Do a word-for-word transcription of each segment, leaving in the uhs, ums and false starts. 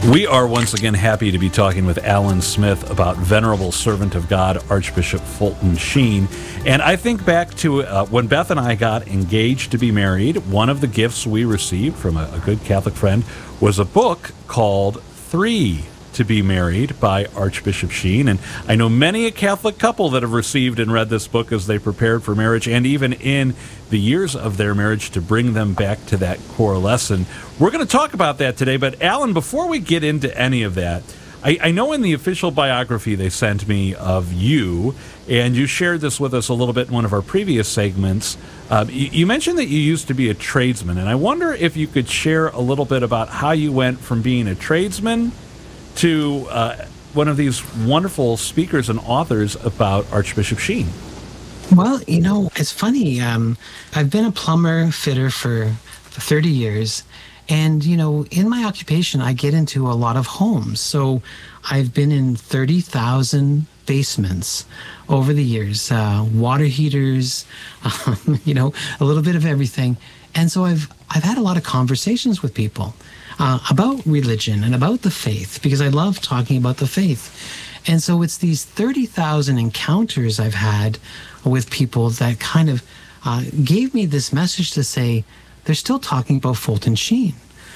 We are once again happy to be talking with Alan Smith about Venerable Servant of God, Archbishop Fulton Sheen. And I think back to uh, when Beth and I got engaged to be married, one of the gifts we received from a, a good Catholic friend was a book called Three to Be Married by Archbishop Sheen. And I know many a Catholic couple that have received and read this book as they prepared for marriage, and even in the years of their marriage to bring them back to that core lesson. We're going to talk about that today, but Alan, before we get into any of that, I, I know in the official biography they sent me of you, and you shared this with us a little bit in one of our previous segments. Uh, you, you mentioned that you used to be a tradesman, and I wonder if you could share a little bit about how you went from being a tradesman to uh, one of these wonderful speakers and authors about Archbishop Sheen. Well, you know, it's funny. Um, I've been a plumber fitter for thirty years. And, you know, in my occupation, I get into a lot of homes. So I've been in thirty thousand basements over the years, uh, water heaters, um, you know, a little bit of everything. And so I've I've had a lot of conversations with people uh, about religion and about the faith, because I love talking about the faith. And so it's these thirty thousand encounters I've had with people that kind of uh, gave me this message to say, they're still talking about Fulton Sheen.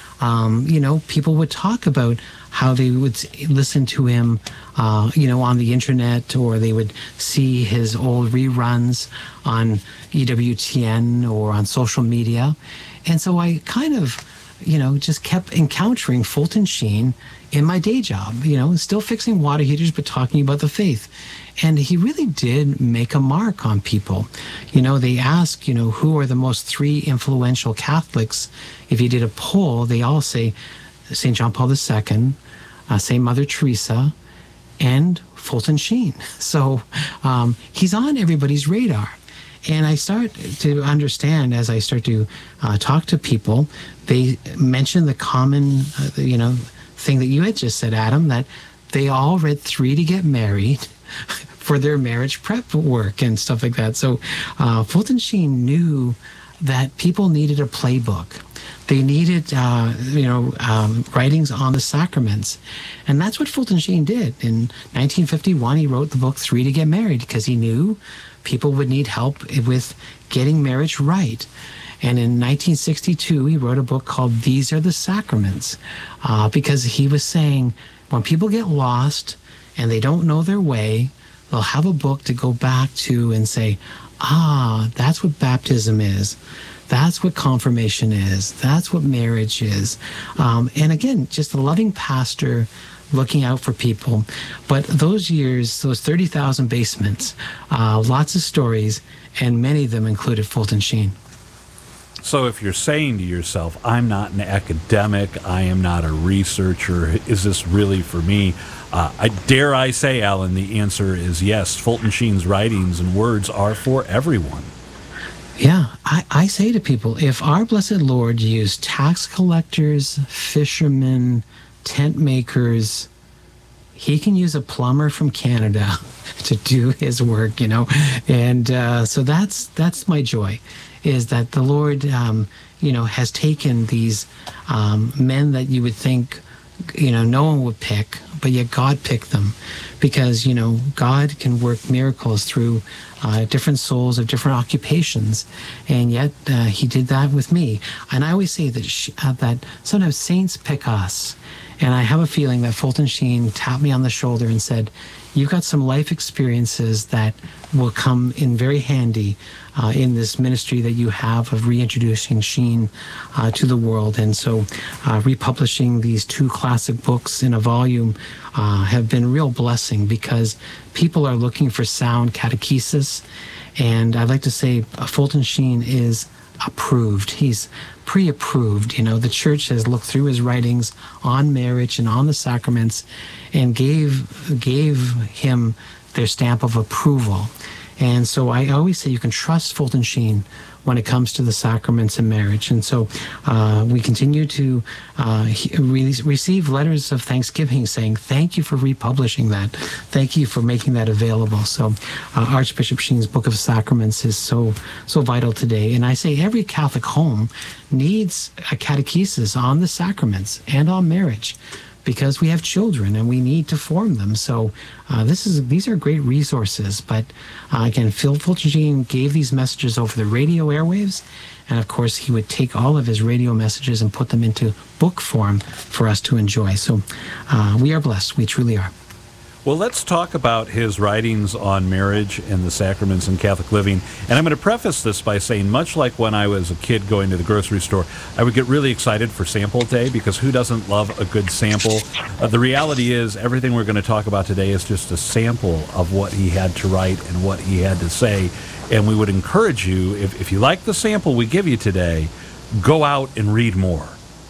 Um, you know, people would talk about how they would listen to him, uh, you know, on the internet, or they would see his old reruns on E W T N or on social media. And so I kind of, you know, just kept encountering Fulton Sheen in my day job, you know, still fixing water heaters, but talking about the faith. And he really did make a mark on people. You know, they ask, you know, who are the most three influential Catholics? If you did a poll, they all say Saint John Paul the Second, uh, Saint Mother Teresa, and Fulton Sheen. So um, he's on everybody's radar. And I start to understand, as I start to uh, talk to people, they mention the common, uh, you know, thing that you had just said, Adam, that they all read Three to Get Married for their marriage prep work and stuff like that. So uh, Fulton Sheen knew that people needed a playbook. They needed, uh, you know, um, writings on the sacraments. And that's what Fulton Sheen did. In nineteen fifty-one, he wrote the book Three to Get Married, because he knew people would need help with getting marriage right. And in nineteen sixty-two, he wrote a book called These Are the Sacraments, uh, because he was saying when people get lost and they don't know their way, they'll have a book to go back to and say, ah, that's what baptism is. That's what confirmation is. That's what marriage is. Um, and again, just a loving pastor looking out for people. But those years, those thirty thousand basements, uh, lots of stories, and many of them included Fulton Sheen. So if you're saying to yourself, I'm not an academic, I am not a researcher, is this really for me? Uh, I dare I say, Alan, the answer is yes. Fulton Sheen's writings and words are for everyone. Yeah, I, I say to people, if our blessed Lord used tax collectors, fishermen, tent makers, he can use a plumber from Canada to do his work, you know. And uh, so that's that's my joy, is that the Lord, um, you know, has taken these um, men that you would think, you know, no one would pick, but yet God picked them, because, you know, God can work miracles through uh, different souls of different occupations, and yet uh, he did that with me. And I always say that sh- uh, that sometimes saints pick us, and I have a feeling that Fulton Sheen tapped me on the shoulder and said, you've got some life experiences that will come in very handy uh, in this ministry that you have of reintroducing Sheen uh, to the world. And so uh, republishing these two classic books in a volume uh, have been a real blessing, because people are looking for sound catechesis. And I'd like to say uh, Fulton Sheen is approved. He's pre-approved. You know, the church has looked through his writings on marriage and on the sacraments and gave gave him their stamp of approval. And so I always say you can trust Fulton Sheen when it comes to the sacraments and marriage. And so uh, we continue to uh, re- receive letters of thanksgiving saying, thank you for republishing that. Thank you for making that available. So uh, Archbishop Sheen's Book of Sacraments is so, so vital today. And I say every Catholic home needs a catechesis on the sacraments and on marriage, because we have children and we need to form them. So uh, this is these are great resources. But uh, again, Phil Fulton Sheen gave these messages over the radio airwaves. And of course, he would take all of his radio messages and put them into book form for us to enjoy. So uh, we are blessed. We truly are. Well, let's talk about his writings on marriage and the sacraments and Catholic living. And I'm going to preface this by saying, much like when I was a kid going to the grocery store, I would get really excited for sample day, because who doesn't love a good sample? Uh, the reality is, everything we're going to talk about today is just a sample of what he had to write and what he had to say. And we would encourage you, if, if you like the sample we give you today, go out and read more.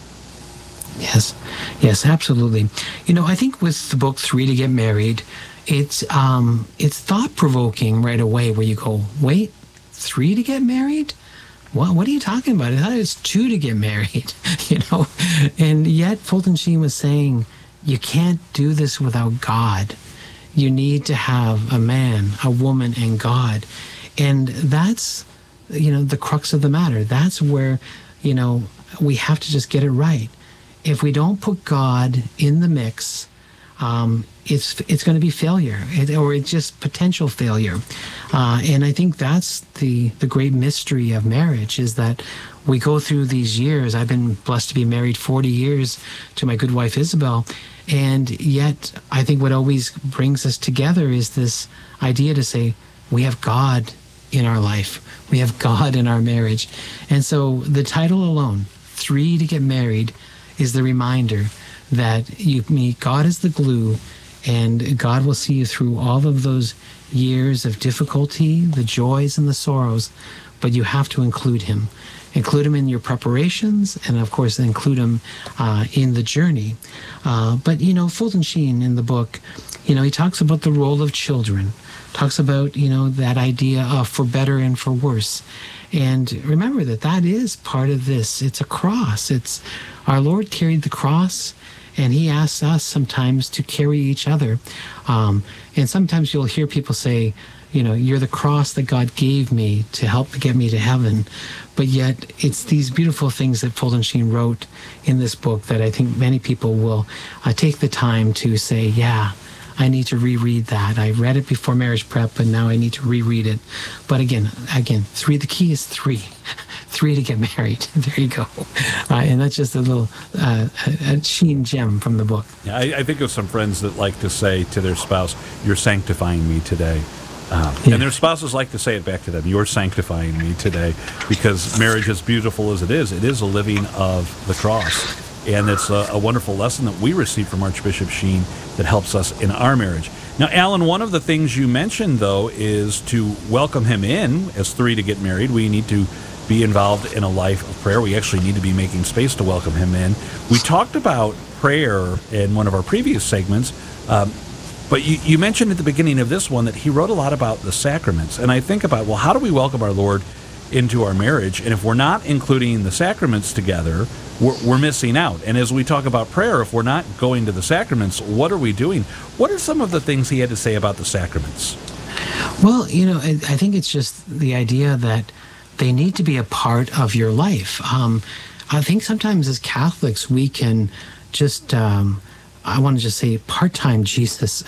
Yes, yes, absolutely. You know, I think with the book Three to Get Married, it's um, it's thought provoking right away. Where you go, wait, three to get married? What what are you talking about? I thought it was two to get married. You know, and yet Fulton Sheen was saying, you can't do this without God. You need to have a man, a woman, and God, and that's, you know, the crux of the matter. That's where, you know, we have to just get it right. If we don't put God in the mix, um, it's it's going to be failure, it, or it's just potential failure. Uh, and I think that's the the great mystery of marriage, is that we go through these years. I've been blessed to be married forty years to my good wife Isabel, and yet I think what always brings us together is this idea to say, we have God in our life, we have God in our marriage. And so the title alone, Three to Get Married, is the reminder that you meet God as the glue, and God will see you through all of those years of difficulty, the joys and the sorrows, but you have to include him. Include him in your preparations, and of course include him uh, in the journey. Uh, but, you know, Fulton Sheen in the book, you know, he talks about the role of children, talks about, you know, that idea of for better and for worse. And remember that that is part of this. It's a cross. It's our Lord carried the cross, and he asks us sometimes to carry each other. Um, and sometimes you'll hear people say, you know, you're the cross that God gave me to help get me to heaven. But yet it's these beautiful things that Fulton Sheen wrote in this book that I think many people will uh, take the time to say, yeah, I need to reread that. I read it before marriage prep, but now I need to reread it. But again, again, three, the key is three. Three to get married. There you go. Uh, and that's just a little uh, a, a Sheen gem from the book. Yeah, I, I think of some friends that like to say to their spouse, you're sanctifying me today. Um, yeah. And their spouses like to say it back to them, you're sanctifying me today, because marriage, as beautiful as it is, it is a living of the cross. And it's a, a wonderful lesson that we receive from Archbishop Sheen that helps us in our marriage. Now, Alan, one of the things you mentioned, though, is to welcome him in as three to get married. We need to be involved in a life of prayer. We actually need to be making space to welcome him in. We talked about prayer in one of our previous segments, um, but you, you mentioned at the beginning of this one that he wrote a lot about the sacraments. And I think about, well, how do we welcome our Lord into our marriage? And if we're not including the sacraments together, we're, we're missing out. And as we talk about prayer, if we're not going to the sacraments, what are we doing? What are some of the things he had to say about the sacraments? Well, you know, I, I think it's just the idea that they need to be a part of your life. Um, I think sometimes as Catholics, we can just, um, I want to just say part-time Jesus.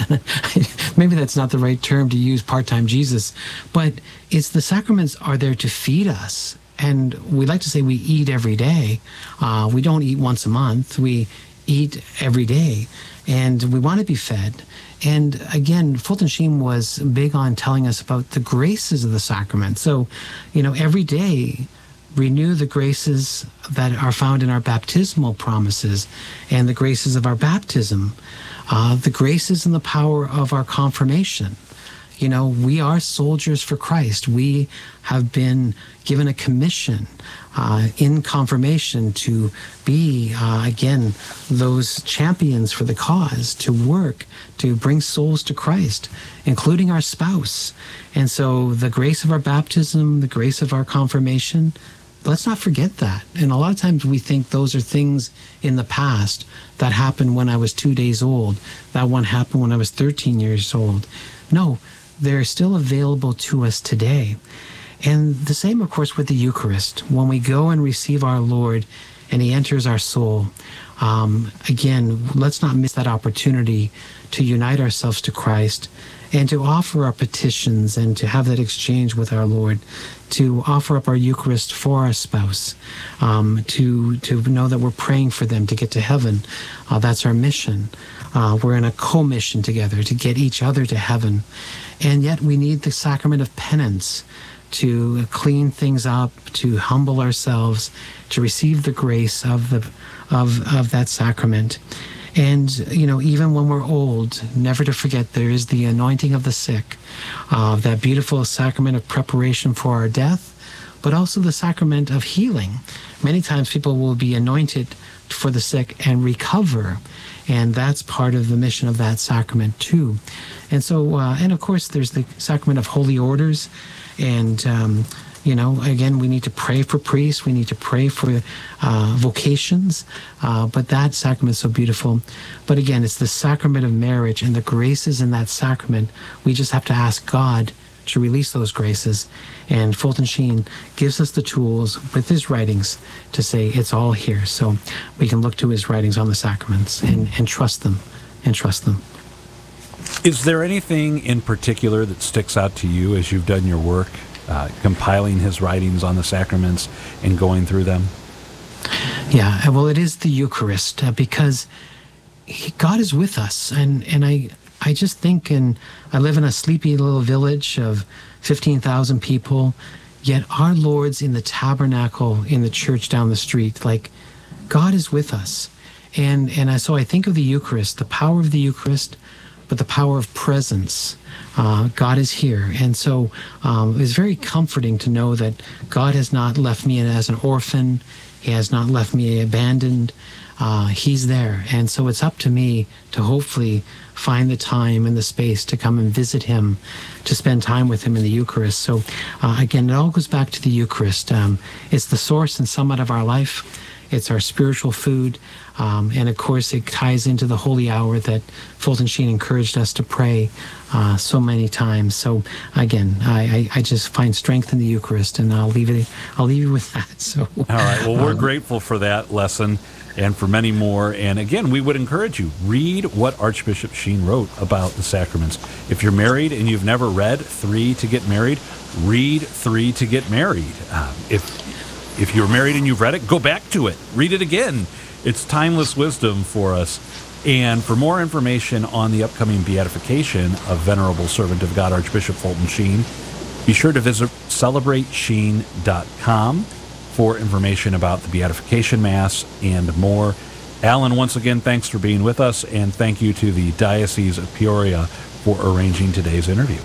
Maybe that's not the right term to use, part-time Jesus, but it's the sacraments are there to feed us. And we like to say we eat every day. Uh, we don't eat once a month. We eat every day, and we want to be fed. And again, Fulton Sheen was big on telling us about the graces of the sacrament. So, you know, every day, renew the graces that are found in our baptismal promises and the graces of our baptism, uh, the graces and the power of our confirmation. You know, we are soldiers for Christ. We have been given a commission uh, in confirmation to be, uh, again, those champions for the cause, to work, to bring souls to Christ, including our spouse. And so the grace of our baptism, the grace of our confirmation, let's not forget that. And a lot of times we think those are things in the past that happened when I was two days old. That one happened when I was thirteen years old. No, they're still available to us today. And the same, of course, with the Eucharist. When we go and receive our Lord and he enters our soul, Um, again, let's not miss that opportunity to unite ourselves to Christ and to offer our petitions and to have that exchange with our Lord, to offer up our Eucharist for our spouse, um, to to know that we're praying for them to get to heaven. Uh, that's our mission. Uh, we're in a co-mission together to get each other to heaven. And yet we need the sacrament of penance to clean things up, to humble ourselves, to receive the grace of the of of that sacrament. And, you know, even when we're old, never to forget there is the anointing of the sick, uh, that beautiful sacrament of preparation for our death, but also the sacrament of healing. Many times people will be anointed for the sick and recover, and that's part of the mission of that sacrament too. And so, uh, and of course, there's the sacrament of holy orders, and um, you know, again, we need to pray for priests. We need to pray for uh, vocations. Uh, but that sacrament is so beautiful. But again, it's the sacrament of marriage and the graces in that sacrament. We just have to ask God to release those graces. And Fulton Sheen gives us the tools with his writings to say it's all here. So we can look to his writings on the sacraments and, and trust them and trust them. Is there anything in particular that sticks out to you as you've done your work? Uh, compiling his writings on the sacraments and going through them? Yeah, well, it is the Eucharist uh, because he, God is with us. And, and I, I just think, and I live in a sleepy little village of fifteen thousand people, yet our Lord's in the tabernacle in the church down the street. Like, God is with us. And, and I, so I think of the Eucharist, the power of the Eucharist, but the power of presence. Uh, God is here. And so um, it's very comforting to know that God has not left me as an orphan. He has not left me abandoned. Uh, he's there. And so it's up to me to hopefully find the time and the space to come and visit him, to spend time with him in the Eucharist. So uh, again, it all goes back to the Eucharist. Um, it's the source and summit of our life. It's our spiritual food. Um, and of course, it ties into the holy hour that Fulton Sheen encouraged us to pray uh, so many times. So again, I, I, I just find strength in the Eucharist, and I'll leave it. I'll leave you with that. So all right. Well, we're um, grateful for that lesson and for many more. And again, we would encourage you, read what Archbishop Sheen wrote about the sacraments. If you're married and you've never read Three to Get Married, read Three to Get Married. Um, if if you're married and you've read it, go back to it. Read it again. It's timeless wisdom for us. And for more information on the upcoming beatification of Venerable Servant of God, Archbishop Fulton Sheen, be sure to visit celebrate sheen dot com for information about the beatification Mass and more. Alan, once again, thanks for being with us, and thank you to the Diocese of Peoria for arranging today's interview.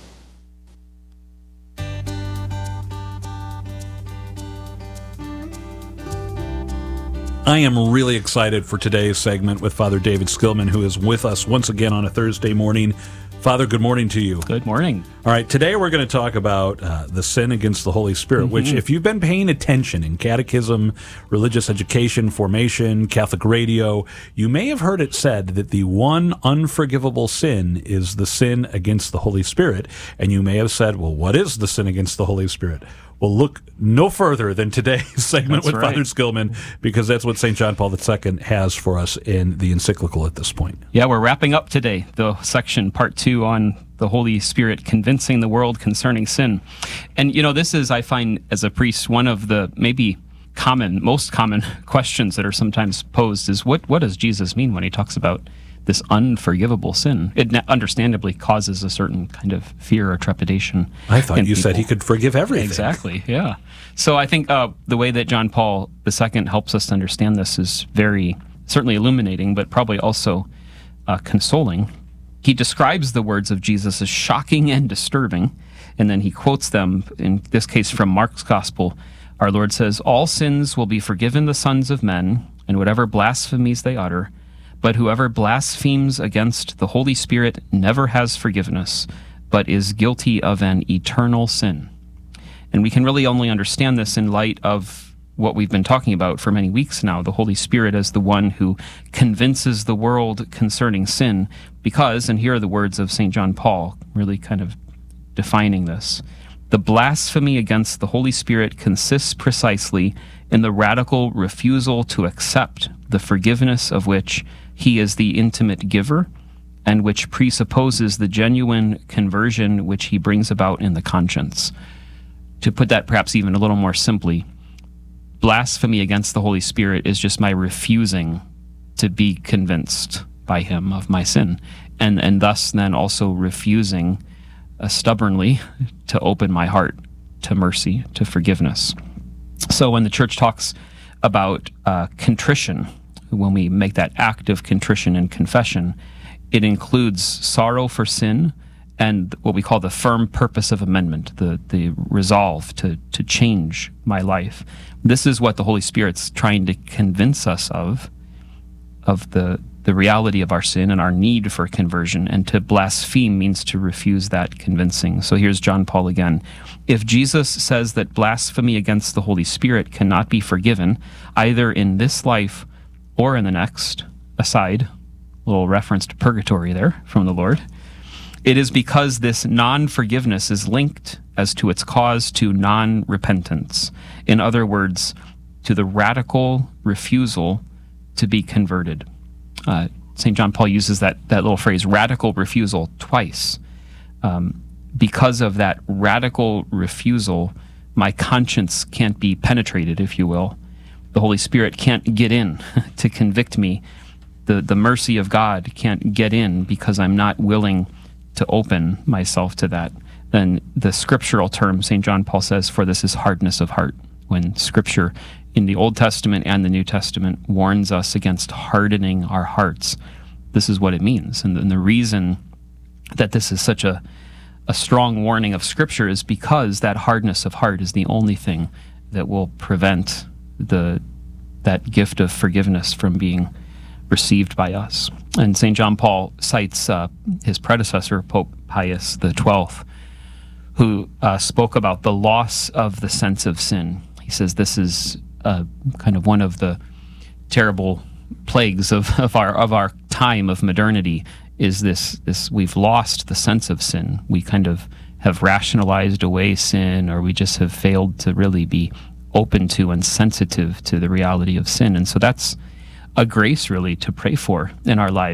I am really excited for today's segment with Father David Skillman, who is with us once again on a Thursday morning. Father, good morning to you. Good morning. All right, today we're going to talk about uh, the sin against the Holy Spirit, mm-hmm. which, if you've been paying attention in catechism, religious education, formation, Catholic radio, you may have heard it said that the one unforgivable sin is the sin against the Holy Spirit. And you may have said, well, what is the sin against the Holy Spirit? Well, look no further than today's segment that's with right. Father Skillman, because that's what Saint John Paul the Second has for us in the encyclical at this point. Yeah, we're wrapping up today the section, part two, on the Holy Spirit convincing the world concerning sin. And, you know, this is, I find, as a priest, one of the maybe common, most common questions that are sometimes posed is, what, what does Jesus mean when he talks about this unforgivable sin? It understandably causes a certain kind of fear or trepidation. I thought you people. said he could forgive everything. Exactly, yeah. So I think uh, the way that John Paul the Second helps us to understand this is very, certainly illuminating, but probably also uh, consoling. He describes the words of Jesus as shocking and disturbing, and then he quotes them, in this case from Mark's Gospel. Our Lord says, "All sins will be forgiven the sons of men, and whatever blasphemies they utter. But whoever blasphemes against the Holy Spirit never has forgiveness, but is guilty of an eternal sin." And we can really only understand this in light of what we've been talking about for many weeks now, the Holy Spirit as the one who convinces the world concerning sin, because, and here are the words of Saint John Paul, really kind of defining this, The blasphemy against the Holy Spirit consists precisely in the radical refusal to accept the forgiveness of which he is the intimate giver, and which presupposes the genuine conversion which he brings about in the conscience. To put that perhaps even a little more simply, blasphemy against the Holy Spirit is just my refusing to be convinced by him of my sin, and, and thus then also refusing uh, stubbornly to open my heart to mercy, to forgiveness. So when the church talks about uh, contrition, when we make that act of contrition and confession, it includes sorrow for sin and what we call the firm purpose of amendment, the the resolve to to change my life. This is what the Holy Spirit's trying to convince us of, of the the reality of our sin and our need for conversion. And to blaspheme means to refuse that convincing. So here's John Paul again. If Jesus says that blasphemy against the Holy Spirit cannot be forgiven, either in this life or in the next, aside, a little reference to purgatory there from the Lord, it is because this non-forgiveness is linked as to its cause to non-repentance. In other words, to the radical refusal to be converted. Uh, Saint John Paul uses that, that little phrase, radical refusal, twice. Um, because of that radical refusal, my conscience can't be penetrated, if you will. The Holy Spirit can't get in to convict me. The, the mercy of God can't get in because I'm not willing to open myself to that. Then the scriptural term, Saint John Paul says, for this is hardness of heart. When Scripture in the Old Testament and the New Testament warns us against hardening our hearts, this is what it means. And, and the reason that this is such a, a strong warning of Scripture is because that hardness of heart is the only thing that will prevent the that gift of forgiveness from being received by us. And Saint John Paul cites uh, his predecessor, Pope Pius the twelfth, who uh, spoke about the loss of the sense of sin. He says this is uh, kind of one of the terrible plagues of, of our of our time of modernity. Is this this we've lost the sense of sin. We kind of have rationalized away sin, or we just have failed to really be open to and sensitive to the reality of sin. And so that's a grace really to pray for in our lives.